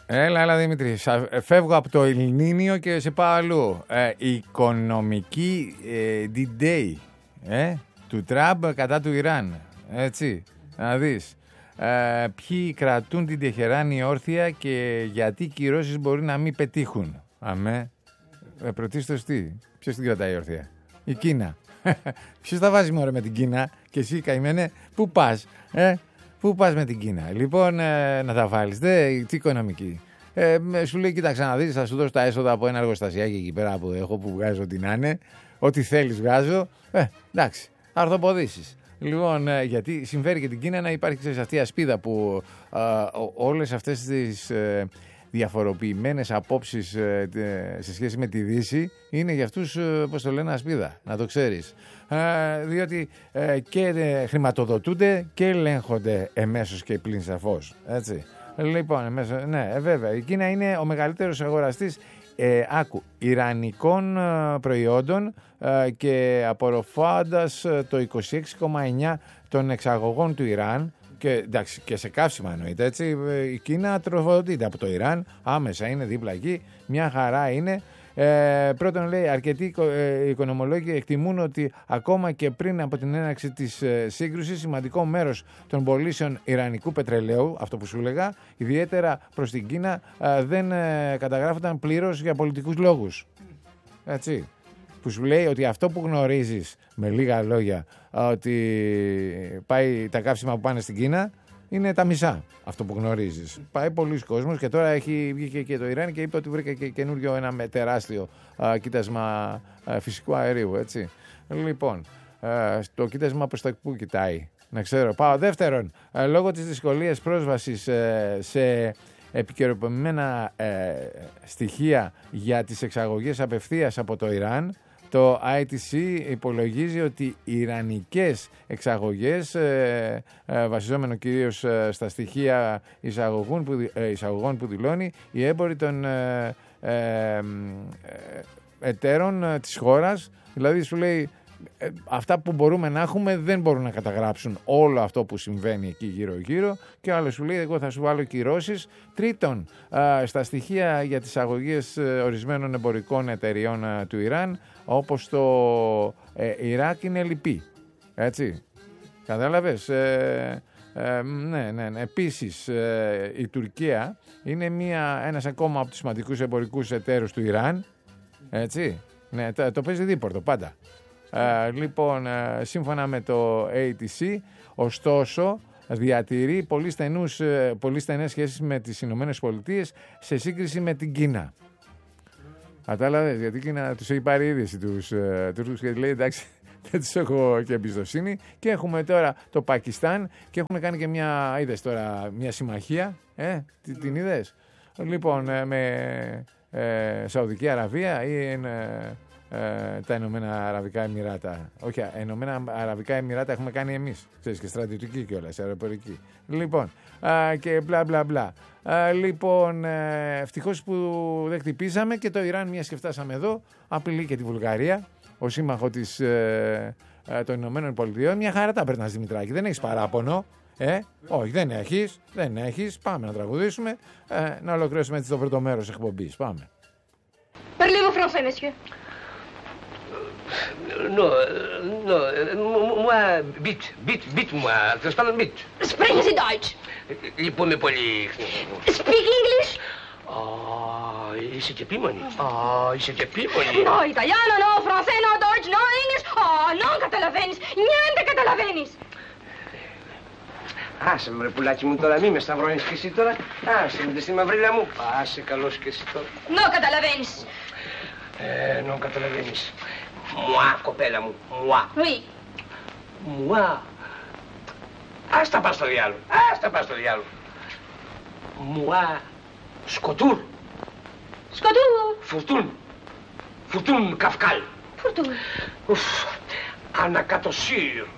Έλα Δημήτρη, φεύγω από το Ελληνίνιο και σε πάω αλλού. Οικονομική D-Day του Τραμπ κατά του Ιράν. Έτσι, να δεις. Ποιοι κρατούν την Τεχεράνη όρθια και γιατί οι κυρώσεις μπορεί να μην πετύχουν. Αμέ. Πρωτίστως τι, ποιος την κρατάει όρθια? Η Κίνα. Ποιος τα βάζει μωρέ με την Κίνα? Και εσύ καημένε, πού πας? Πού πας με την Κίνα? Λοιπόν, να τα βάλεις. Τι οικονομική? Σου λέει, κοίταξε να δεις, θα σου δώσω τα έσοδα από ένα εργοστασιάκι εκεί πέρα που έχω, που βγάζω ό,τι να είναι. Ό,τι θέλεις βγάζω. Εντάξει, αρθοποδήσεις. Λοιπόν, γιατί συμφέρει και την Κίνα να υπάρχει, ξέρεις, αυτή η ασπίδα που όλες αυτές τις διαφοροποιημένες απόψεις σε σχέση με τη Δύση είναι για αυτούς, πώς το λένε, ασπίδα, να το ξέρεις. Διότι και χρηματοδοτούνται και ελέγχονται εμέσως και πλην σαφώς. Έτσι. Λοιπόν, ναι, βέβαια, η Κίνα είναι ο μεγαλύτερος αγοραστής ιρανικών προϊόντων και απορροφώντας το 26,9% των εξαγωγών του Ιράν. Και, εντάξει, και σε καύσιμα εννοείται, έτσι. Η Κίνα τροφοδοτείται από το Ιράν, άμεσα είναι δίπλα εκεί, μια χαρά είναι. Πρώτον, λέει, αρκετοί οικονομολόγοι εκτιμούν ότι ακόμα και πριν από την έναρξη της σύγκρουσης, σημαντικό μέρος των πωλήσεων ιρανικού πετρελαίου, αυτό που σου έλεγα, ιδιαίτερα προς την Κίνα, δεν καταγράφονταν πλήρως για πολιτικούς λόγους. Έτσι. Που σου λέει ότι αυτό που γνωρίζεις, με λίγα λόγια, ότι πάει τα καύσιμα που πάνε στην Κίνα, είναι τα μισά αυτό που γνωρίζεις. Πάει πολλοί κόσμος και τώρα βγήκε και το Ιράν και είπε ότι βρήκε και καινούριο ένα τεράστιο κοίτασμα φυσικού αερίου, έτσι. Λοιπόν, το κοίτασμα προς τα που κοιτάει, να ξέρω. Πάω δεύτερον, λόγω της δυσκολίας πρόσβασης σε επικαιροποιημένα στοιχεία για τις εξαγωγές απευθείας από το Ιράν, το ITC υπολογίζει ότι οι ιρανικές εξαγωγές, βασιζόμενο κυρίως στα στοιχεία εισαγωγών που δηλώνει οι έμποροι των εταίρων της χώρας, δηλαδή σου λέει αυτά που μπορούμε να έχουμε δεν μπορούν να καταγράψουν όλο αυτό που συμβαίνει εκεί γύρω-γύρω, και άλλο σου λέει εγώ θα σου βάλω κυρώσεις. Τρίτον, στα στοιχεία για τις αγωγές ορισμένων εμπορικών εταιριών του Ιράν, όπως το Ιράκ, είναι λυπή. Έτσι, κατάλαβες? Ναι. Επίσης, η Τουρκία είναι ένας ακόμα από τους σημαντικούς εμπορικούς εταίρους του Ιράν. Έτσι, ναι, το παίζει δίπορτο πάντα. Λοιπόν, σύμφωνα με το ATC, ωστόσο, διατηρεί πολύ στενές σχέσεις με τις Ηνωμένες Πολιτείες σε σύγκριση με την Κίνα. Κατάλαβες, γιατί η Κίνα τους έχει πάρει είδηση τους Τούρκους και λέει εντάξει, δεν τους έχω και εμπιστοσύνη. Και έχουμε τώρα το Πακιστάν και έχουν κάνει και μια συμμαχία. Την είδες? Λοιπόν, με Σαουδική Αραβία ή τα Ηνωμένα Αραβικά Εμιράτα. Όχι, Ηνωμένα Αραβικά Εμιράτα έχουμε κάνει εμείς. Ξέρεις, και στρατιωτική κιόλας, αεροπορική. Λοιπόν, και μπλα μπλα μπλα. Λοιπόν, ευτυχώς που δεν χτυπήσαμε και το Ιράν, μιας και φτάσαμε εδώ, απειλεί και τη Βουλγαρία, ο σύμμαχο των Ηνωμένων Πολιτειών. Μια χαρά τα περνάς, Δημητράκη, δεν έχεις παράπονο. Όχι, δεν έχεις. Πάμε να τραγουδήσουμε, να ολοκληρώσουμε έτσι το πρώτο μέρος εκπομπής. Πάμε. Parlez-vous français, monsieur? Moi, bitte-moi, τέλος πάντων, bitte. Sprechen Sie Deutsch? Λυπούμε πολύ. Speak English? Είσαι και επίμονη. No, Italiano, no, Francais, no, Deutsch, no, English. Non καταλαβαίνεις, niente καταλαβαίνεις. Άσε με, πουλάκι μου, τώρα μη με σταυρώνεις και εσύ τώρα. Άσε με στη μαυρίλα μου. Άσε καλός και εσύ τώρα. No καταλαβαίνεις. No καταλαβαίνεις. Μουά, κοπέλα μου, μουά. Oui. Μουά. Ας τα πας στο διάλογο. Μουά. Σκοτούρ. Φουρτούν Καυκάλ. Φουρτούν. Ανακατοσύρ.